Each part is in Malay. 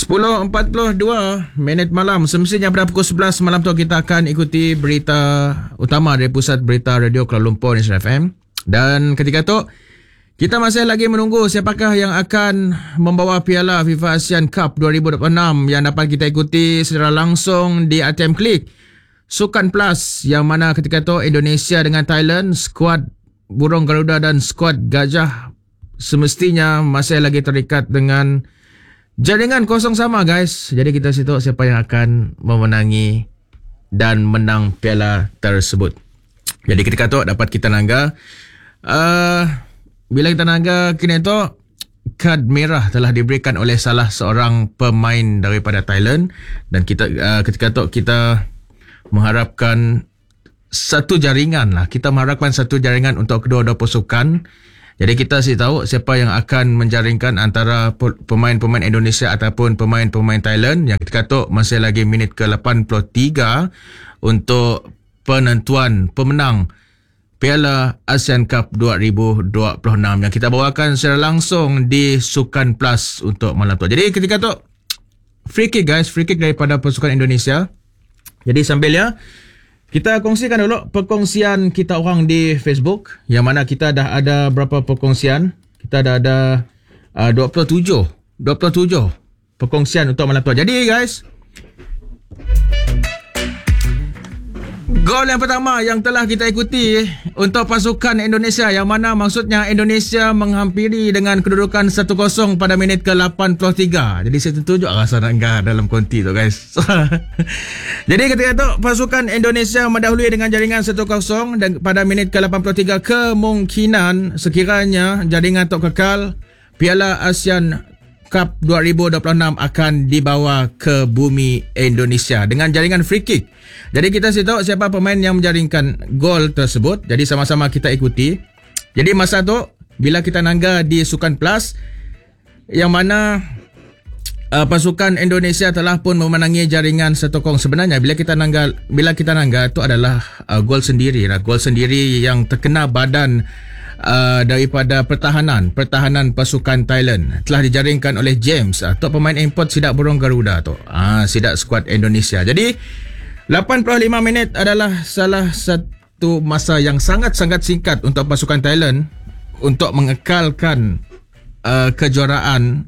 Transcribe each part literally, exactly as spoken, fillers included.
sepuluh empat puluh dua minit malam. Semestinya pada pukul sebelas malam tu kita akan ikuti berita utama dari Pusat Berita Radio Kuala Lumpur Nation F M. Dan ketika tu kita masih lagi menunggu siapakah yang akan membawa piala FIFA Asian Cup dua ribu dua puluh enam yang dapat kita ikuti secara langsung di A T M Klik Sukan Plus, yang mana ketika tu Indonesia dengan Thailand, skuad Burung Garuda dan skuad Gajah semestinya masih lagi terikat dengan jaringan kosong sama, guys. Jadi kita situ siapa yang akan memenangi dan menang piala tersebut. Jadi ketika tu dapat kita nangga uh, bila kita nangga kini tu kad merah telah diberikan oleh salah seorang pemain daripada Thailand. Dan kita uh, ketika tu kita mengharapkan satu jaringan lah. Kita mengharapkan satu jaringan untuk kedua-dua pasukan. Jadi kita sih tahu siapa yang akan menjaringkan antara pemain-pemain Indonesia ataupun pemain-pemain Thailand. Yang ketika tu masih lagi minit ke lapan puluh tiga untuk penentuan pemenang Piala ASEAN Cup dua ribu dua puluh enam yang kita bawakan secara langsung di Sukan Plus untuk malam tu. Jadi ketika tu free kick, guys, free kick daripada pasukan Indonesia. Jadi sambil ya kita kongsikan dulu perkongsian kita orang di Facebook, yang mana kita dah ada berapa perkongsian? Kita dah ada uh, dua puluh tujuh perkongsian untuk malam tu. Jadi guys, gol yang pertama yang telah kita ikuti untuk pasukan Indonesia, yang mana maksudnya Indonesia menghampiri dengan kedudukan satu kosong pada minit ke lapan puluh tiga. Jadi saya tunjuk rasa nak dalam konti tu, guys. Jadi ketika tu pasukan Indonesia mendahului dengan jaringan satu kosong dan pada minit ke lapan puluh tiga kemungkinan sekiranya jaringan tu kekal, Piala ASEAN Cup dua ribu dua puluh enam akan dibawa ke bumi Indonesia dengan jaringan free kick. Jadi kita sih tahu siapa pemain yang menjaringkan gol tersebut. Jadi sama-sama kita ikuti. Jadi masa tu bila kita nangga di Sukan Plus, yang mana uh, pasukan Indonesia telah pun memenangi jaringan satu kosong. Sebenarnya bila kita nangga bila kita nangga itu adalah uh, gol sendiri lah. Gol sendiri yang terkena badan Uh, daripada pertahanan pertahanan pasukan Thailand telah dijaringkan oleh James atau uh, pemain import Sidak Burung Garuda tu. Ah, uh, Sidak skuad Indonesia. Jadi lapan puluh lima minit adalah salah satu masa yang sangat-sangat singkat untuk pasukan Thailand untuk mengekalkan uh, kejuaraan.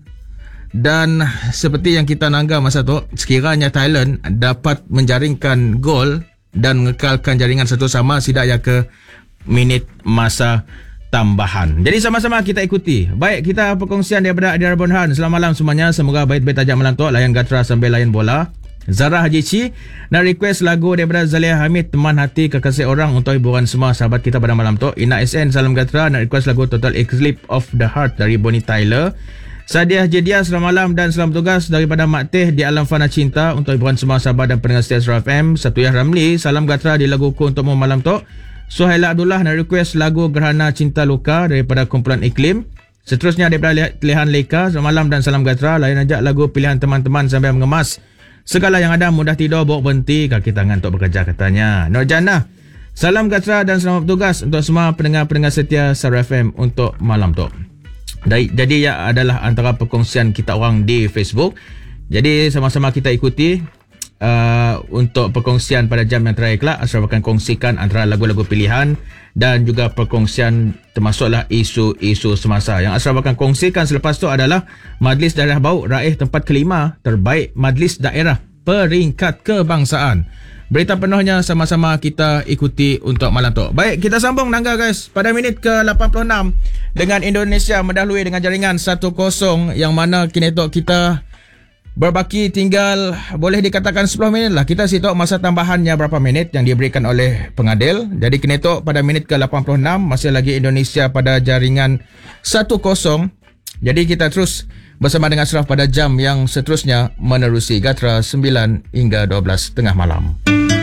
Dan seperti yang kita nangga masa tu, sekiranya Thailand dapat menjaringkan gol dan mengekalkan jaringan satu sama, Sidak ya ke minit masa tambahan. Jadi sama-sama kita ikuti. Baik, kita perkongsian daripada Adira Bonhan. Selamat malam semuanya. Semoga baik-baik tajam malam tu. Layan gatra sambil layan bola. Zara Haji Ci nak request lagu daripada Zalia Hamid, Teman Hati Kekasih Orang, untuk hiburan semua sahabat kita pada malam tu. Ina S N Salam Gatra nak request lagu Total Eclipse of the Heart dari Bonnie Tyler. Sadiah Jedia selamat malam dan selamat tugas daripada Mak Teh di Alam Fana Cinta untuk hiburan semua sahabat dan pendengar setia Astro F M. Satuyah Ramli Salam Gatra di laguku untuk malam tu. Suhaila Abdullah nak request lagu Gerhana Cinta Luka daripada kumpulan Iklim. Seterusnya daripada Lehan Leka, selamat malam dan salam gatra. Lain ajak lagu pilihan teman-teman sambil mengemas segala yang ada, mudah tidur, bawa berhenti, kaki tangan untuk bekerja, katanya. Nur Jannah, salam gatra dan selamat bertugas untuk semua pendengar-pendengar setia Astro F M untuk malam tu. Jadi ya adalah antara perkongsian kita orang di Facebook. Jadi sama-sama kita ikuti. Uh, untuk perkongsian pada jam yang terakhir kelak, Ashraf akan kongsikan antara lagu-lagu pilihan dan juga perkongsian termasuklah isu-isu semasa. Yang Ashraf akan kongsikan selepas tu adalah Majlis Daerah Bau raih tempat kelima terbaik Majlis Daerah peringkat kebangsaan. Berita penuhnya sama-sama kita ikuti untuk malam tu. Baik, kita sambung nangga, guys, pada minit ke lapan puluh enam dengan Indonesia mendahului dengan jaringan satu kosong, yang mana kini tu kita berbaki tinggal boleh dikatakan sepuluh minit lah. Kita situ masa tambahannya berapa minit yang diberikan oleh pengadil. Jadi kini tu pada minit ke lapan puluh enam masih lagi Indonesia pada jaringan satu kosong. Jadi kita terus bersama dengan Ashraf pada jam yang seterusnya menerusi gatra sembilan hingga dua belas tengah malam.